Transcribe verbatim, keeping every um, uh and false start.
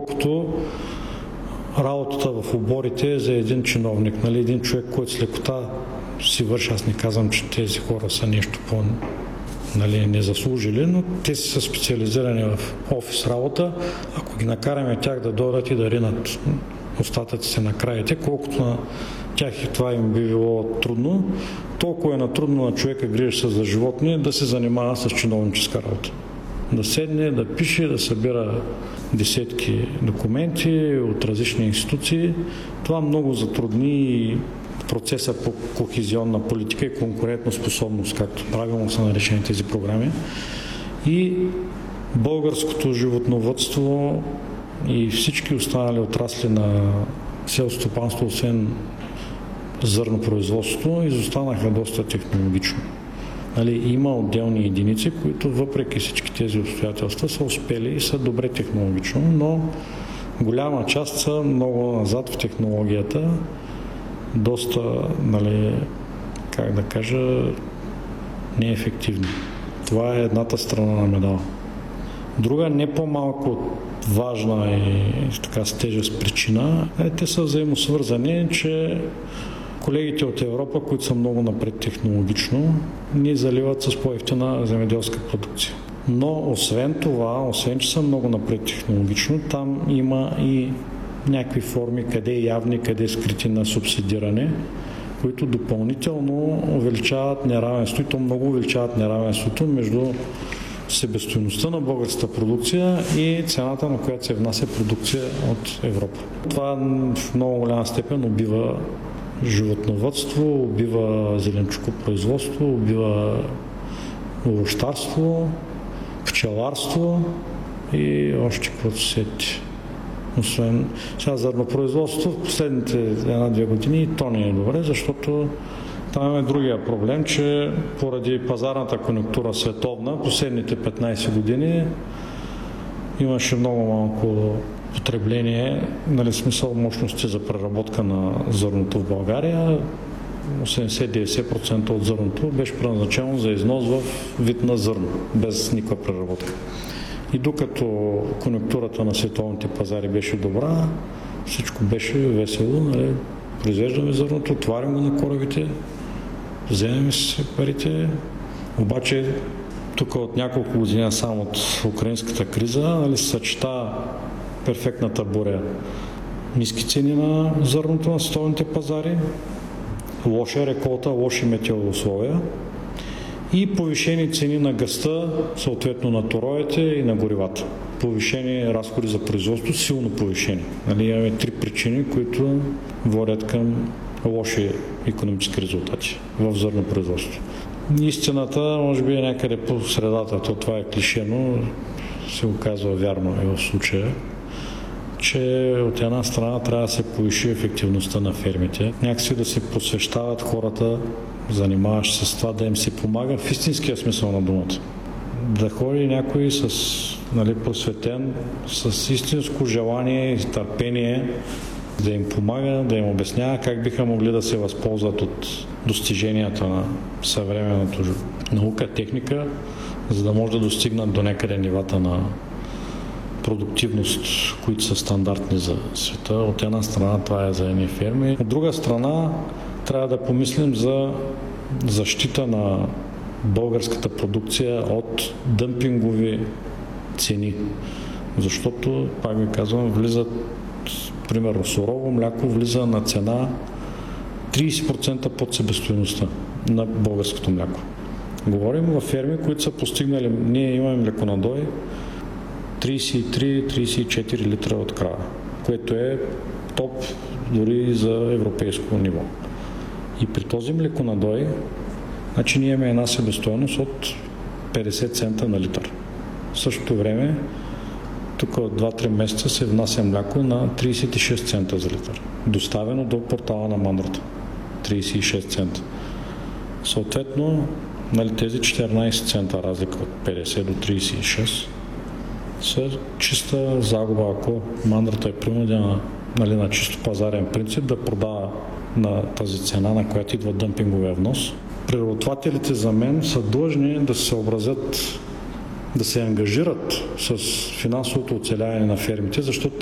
отколкото работата в оборите е за един чиновник, нали, един човек, който с лекота си върши. Аз не казвам, че тези хора са нещо по, нали, незаслужили, но те са специализирани в офис работа. Ако ги накараме тях да дойдат и да ринат остатъците на краите, колкото на тях и това им би било трудно, толкова е на трудно на човека, грижи се за животни, да се занимава с чиновническа работа. Да седне, да пише, да събира десетки документи от различни институции. Това много затрудни процеса по кохезионна политика и конкурентоспособност, както правилно са наречени тези програми. И българското животновъдство и всички останали отрасли на селското стопанство, освен зърнопроизводството, изостанаха доста технологично. Нали, има отделни единици, които въпреки всички тези обстоятелства са успели и са добре технологично, но голяма част са много назад в технологията, доста, нали, как да кажа, неефективни. Това е едната страна на медала. Друга, не по-малко важна и така с тежест причина, е, те са взаимосвързани, че колегите от Европа, които са много напред технологично, ни заливат с по-евтина земеделска продукция. Но освен това, освен че са много напред технологично, там има и някакви форми, къде е явни, къде е скрити на субсидиране, които допълнително увеличават неравенството, и то много увеличават неравенството между себестойността на българската продукция и цената, на която се внася продукция от Европа. Това в много голяма степен убива животновъдство, убива зеленчукопроизводство, убива овощарство, пчеларство и още каквото сети. Освен сега зърнопроизводство в последните една-две години и то не е добре, защото там е другия проблем, че поради пазарната конюнктура световна, последните петнайсет години имаше много малко потребление, нали, смисъл мощности за преработка на зърното в България. осемдесет до деветдесет процента от зърното беше предназначено за износ в вид на зърно, без никаква преработка. И докато конюнктурата на световните пазари беше добра, всичко беше весело, нали, произвеждаме зърното, отваряме го на корабите, вземем си парите, обаче тук от няколко години само от украинската криза, нали, съчета перфектната буря. Ниски цени на зърното на световните пазари, лоша реколта, лоши метеоусловия и повишени цени на газта, съответно на торовете и на горивата. Повишени разходи за производство, силно повишени. Нали, имаме три причини, които водят към лоши икономически резултати в зърнопроизводство. Истината може би е някъде по средата, то това е клише, но се оказва вярно и в случая, че от една страна трябва да се повиши ефективността на фермите, някакси да се посвещават хората, занимаващи с това, да им се помага в истинския смисъл на думата. Да ходи някой с, нали, просветен, с истинско желание и търпение, да им помага, да им обяснява как биха могли да се възползват от достиженията на съвременната наука, техника, за да може да достигнат до някъде нивата на продуктивност, които са стандартни за света. От една страна това е за едни ферми. От друга страна трябва да помислим за защита на българската продукция от дъмпингови цени. Защото, пак ви казвам, влизат, примерно, сурово мляко влиза на цена трийсет процента под себестойността на българското мляко. Говорим във ферми, които са постигнали, ние имаме млеконадой трийсет и три до трийсет и четири литра от крава, което е топ дори за европейско ниво. И при този млеконадой, значи ние имаме една себестойност от петдесет цента на литър. В същото време, тук от два-три месеца се внася мляко на трийсет и шест цента за литър. Доставено до портала на мандрата. трийсет и шест цента. Съответно, нали, тези четиринайсет цента разлика от петдесет до трийсет и шест са чиста загуба, ако мандрата е принудена, нали, на чисто пазарен принцип да продава на тази цена, на която идва дъмпинговия внос. Преработвателите за мен са длъжни да се съобразят, да се ангажират с финансовото оцеляване на фермите, защото